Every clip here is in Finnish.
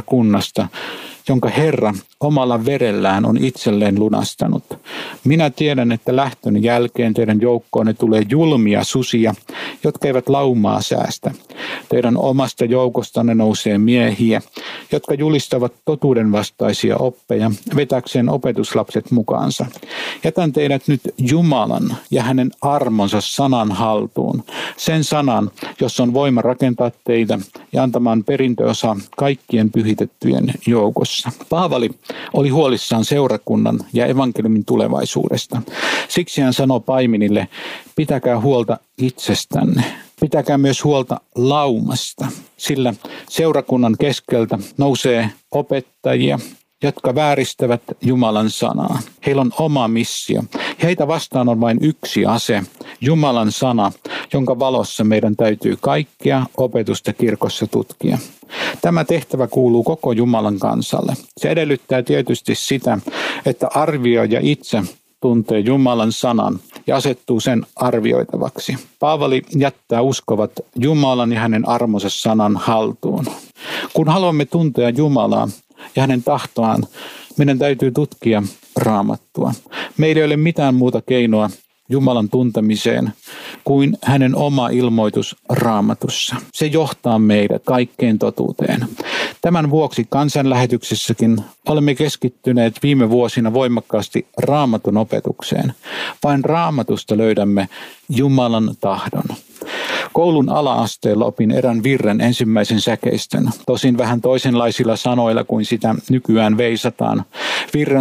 seurakunnasta, jonka Herra omalla verellään on itselleen lunastanut. Minä tiedän, että lähtön jälkeen teidän joukkoonne tulee julmia susia, jotka eivät laumaa säästä. Teidän omasta joukostanne nousee miehiä, jotka julistavat totuuden vastaisia oppeja, vetäkseen opetuslapset mukaansa. Jätän teidät nyt Jumalan ja hänen armonsa sanan haltuun. Sen sanan, jossa on voima rakentaa teitä ja antamaan perintöosa kaikkien pyhitettyjen joukossa. Paavali oli huolissaan seurakunnan ja evankeliumin tulevaisuudesta. Siksi hän sanoi paimenille, pitäkää huolta itsestänne. Pitäkää myös huolta laumasta, sillä seurakunnan keskeltä nousee opettajia, jotka vääristävät Jumalan sanaa. Heillä on oma missio. Heitä vastaan on vain yksi ase, Jumalan sana, jonka valossa meidän täytyy kaikkea opetusta kirkossa tutkia. Tämä tehtävä kuuluu koko Jumalan kansalle. Se edellyttää tietysti sitä, että arvioija itse tuntee Jumalan sanan ja asettuu sen arvioitavaksi. Paavali jättää uskovat Jumalan ja hänen armonsa sanan haltuun. Kun haluamme tuntea Jumalaa ja hänen tahtoaan, meidän täytyy tutkia Raamattua. Meillä ei ole mitään muuta keinoa Jumalan tuntemiseen kuin hänen oma ilmoitus Raamatussa. Se johtaa meidät kaikkeen totuuteen. Tämän vuoksi kansanlähetyksessäkin olemme keskittyneet viime vuosina voimakkaasti Raamatun opetukseen. Vain Raamatusta löydämme Jumalan tahdon. Koulun ala-asteella opin erään virren ensimmäisen säkeistön, tosin vähän toisenlaisilla sanoilla kuin sitä nykyään veisataan. Virren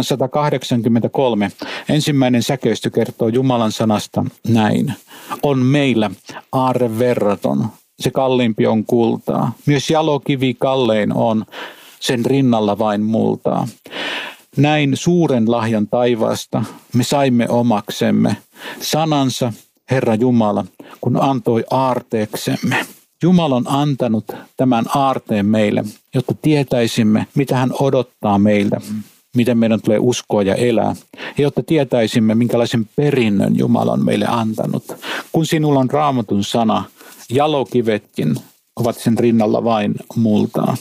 183 ensimmäinen säkeistö kertoo Jumalan sanasta näin. On meillä aarre verraton, se kalliimpi on kultaa. Myös jalokivi kallein on, sen rinnalla vain multaa. Näin suuren lahjan taivaasta me saimme omaksemme sanansa, Herra Jumala, kun antoi aarteeksemme. Jumala on antanut tämän aarteen meille, jotta tietäisimme, mitä hän odottaa meiltä, miten meidän tulee uskoa ja elää, ja jotta tietäisimme, minkälaisen perinnön Jumala on meille antanut. Kun sinulla on Raamatun sana, jalokivetkin ovat sen rinnalla vain multaa.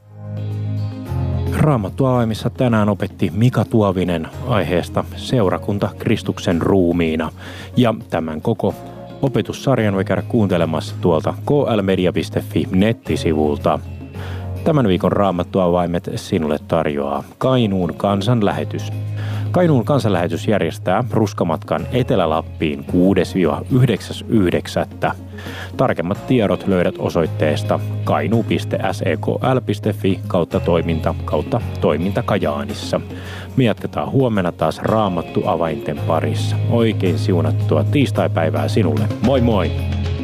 Raamattu avaimissa tänään opetti Mika Tuovinen aiheesta seurakunta Kristuksen ruumiina. Ja tämän koko opetussarjan voi käydä kuuntelemassa tuolta klmedia.fi nettisivulta. Tämän viikon Raamattu avaimet sinulle tarjoaa Kainuun kansanlähetys. Kainuun kansanlähetys järjestää ruskamatkan Etelä-Lappiin 6-9.9. Tarkemmat tiedot löydät osoitteesta kainuu.sekl.fi/toiminta Kajaanissa. Me jatketaan huomenna taas Raamattu avainten parissa. Oikein siunattua tiistaipäivää sinulle. Moi moi!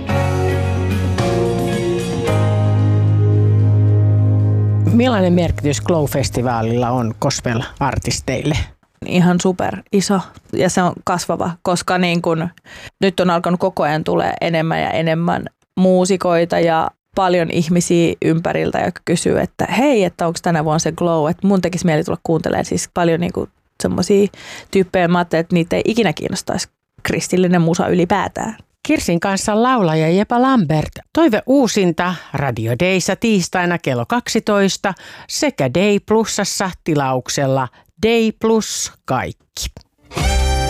Millainen merkitys Glow-festivaalilla on gospel-artisteille? Ihan super iso ja se on kasvava, koska niin kun nyt on alkanut koko ajan tulee enemmän ja enemmän muusikoita ja paljon ihmisiä ympäriltä, jotka kysyy, että hei, että onko tänä vuonna se Glow, että mun tekisi mieli tulla kuuntelemaan siis paljon niin kuin semmoisia tyyppejä, mä ajattelin, että niitä ei ikinä kiinnostaisi kristillinen musa ylipäätään. Kirsin kanssa laulaja Jepa Lambert. Toive uusinta Radio Dayssa tiistaina kello 12 sekä Day Plusassa tilauksella Day Plus kaikki.